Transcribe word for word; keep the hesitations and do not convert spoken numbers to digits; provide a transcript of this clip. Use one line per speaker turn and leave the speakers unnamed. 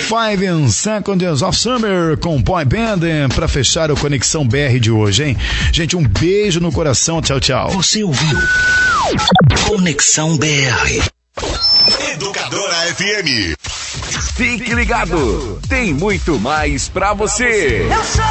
Five Seconds of Summer com Boy Band pra fechar o Conexão B R de hoje, hein? Gente, um beijo no coração, tchau, tchau.
Você ouviu Conexão B R.
Educadora F M.
Fique ligado, tem muito mais pra você.